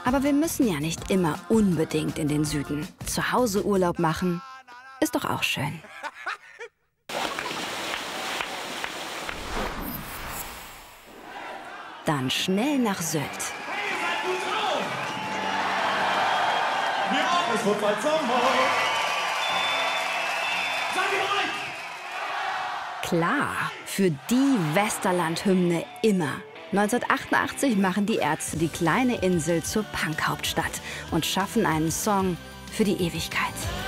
Aber wir müssen ja nicht immer unbedingt in den Süden. Zu Hause Urlaub machen ist doch auch schön. Dann schnell nach Sylt. Ja, es wird bald Sommer. Seid ihr bereit? Klar, für die Westerland-Hymne immer. 1988 machen die Ärzte die kleine Insel zur Punk-Hauptstadt und schaffen einen Song für die Ewigkeit.